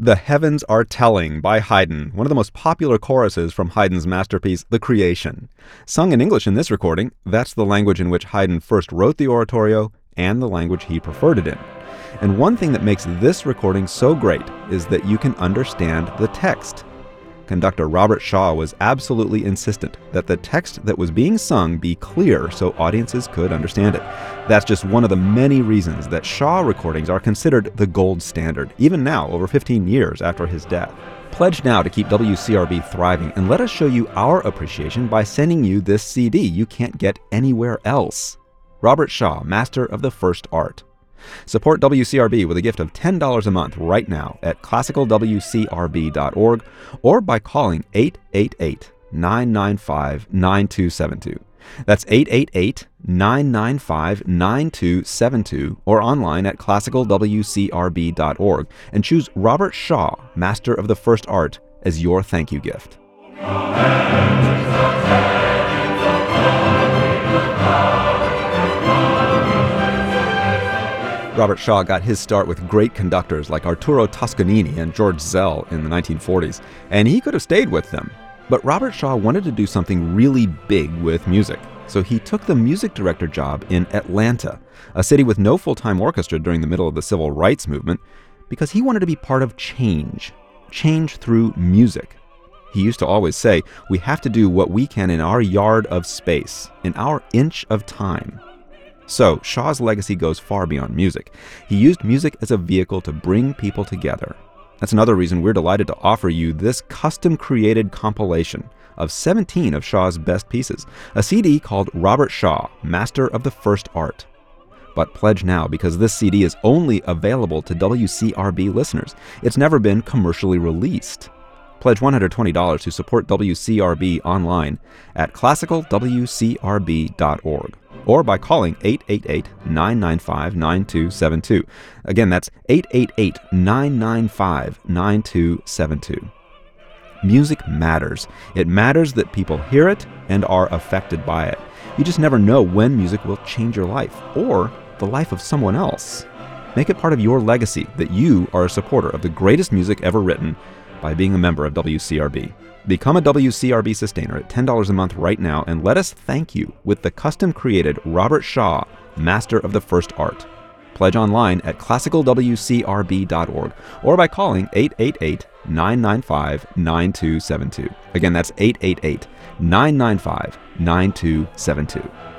The Heavens Are Telling by Haydn, one of the most popular choruses from Haydn's masterpiece, The Creation. Sung in English in this recording, that's the language in which Haydn first wrote the oratorio and the language he preferred it in. And one thing that makes this recording so great is that you can understand the text. Conductor Robert Shaw was absolutely insistent that the text that was being sung be clear so audiences could understand it. That's just one of the many reasons that Shaw recordings are considered the gold standard, even now, over 15 years after his death. Pledge now to keep WCRB thriving, and let us show you our appreciation by sending you this CD you can't get anywhere else. Robert Shaw, Master of the First Art. Support WCRB with a gift of $10 a month right now at classicalwcrb.org or by calling 888-995-9272. That's 888-995-9272 or online at classicalwcrb.org and choose Robert Shaw, Master of the First Art, as your thank you gift. Robert Shaw got his start with great conductors like Arturo Toscanini and George Szell in the 1940s, and he could have stayed with them. But Robert Shaw wanted to do something really big with music, so he took the music director job in Atlanta, a city with no full-time orchestra during the middle of the civil rights movement, because he wanted to be part of change through music. He used to always say, we have to do what we can in our yard of space, in our inch of time. So, Shaw's legacy goes far beyond music. He used music as a vehicle to bring people together. That's another reason we're delighted to offer you this custom-created compilation of 17 of Shaw's best pieces, a CD called Robert Shaw, Master of the First Art. But pledge now, because this CD is only available to WCRB listeners. It's never been commercially released. Pledge $120 to support WCRB online at classicalwcrb.org. or by calling 888-995-9272. Again, that's 888-995-9272. Music matters. It matters that people hear it and are affected by it. You just never know when music will change your life or the life of someone else. Make it part of your legacy that you are a supporter of the greatest music ever written by being a member of WCRB. Become a WCRB sustainer at $10 a month right now, and let us thank you with the custom-created Robert Shaw, Master of the First Art. Pledge online at classicalwcrb.org or by calling 888-995-9272. Again, that's 888-995-9272.